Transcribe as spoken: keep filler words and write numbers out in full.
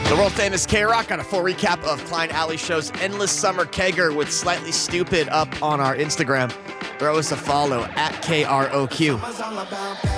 The world famous K-Rock got a full recap of Klein Alley Show's Endless Summer Kegger with Slightly Stupid up on our Instagram. Throw us a follow at K R O Q.